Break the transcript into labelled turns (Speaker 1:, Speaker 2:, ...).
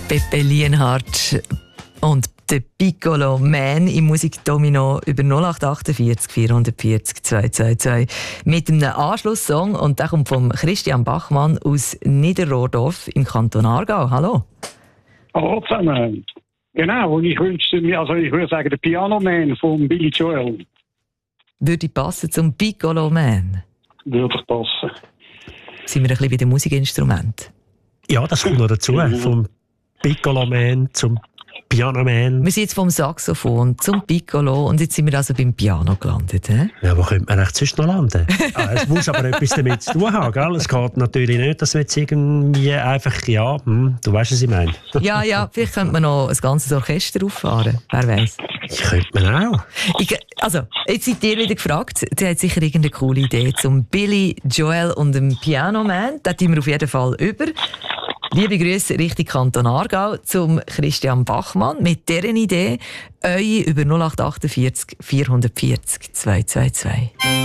Speaker 1: Pepe Lienhardt und der Piccolo Man im Musikdomino über 0848 440 222 mit einem Anschlusssong, und der kommt von Christian Bachmann aus Niederrohdorf im Kanton Aargau. Hallo.
Speaker 2: Hallo zusammen. Genau, und ich würde sagen, der Piano Man von Billy Joel.
Speaker 1: Würde passen zum Piccolo Man?
Speaker 2: Würde passen.
Speaker 1: Sind wir ein bisschen bei den Musikinstrumenten?
Speaker 3: Ja, das kommt noch dazu. Vom Piccolo Man zum Piano Man.
Speaker 1: Wir sind jetzt vom Saxophon zum Piccolo und jetzt sind wir also beim Piano gelandet. He?
Speaker 3: Ja, wo könnte man echt sonst noch landen? Es muss aber etwas damit zu tun haben, gell? Es geht natürlich nicht, dass wir jetzt irgendwie einfach, du weißt, was ich meine.
Speaker 1: Ja, vielleicht könnte man noch ein ganzes Orchester auffahren, wer weiß.
Speaker 3: Könnte man auch.
Speaker 1: Jetzt seid ihr wieder gefragt, der hat sicher irgendeine coole Idee zum Billy Joel und dem Piano Man. Das tun wir auf jeden Fall über. Liebe Grüße Richtung Kanton Aargau zum Christian Bachmann mit dieser Idee. Eure über 0848 440 222.